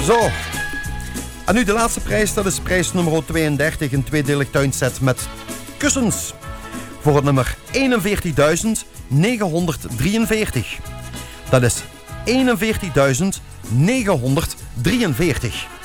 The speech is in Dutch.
Zo. En nu de laatste prijs, dat is prijs nummer 32, een tweedelig tuinset met kussens. Voor het nummer 41.943. Dat is 41.943.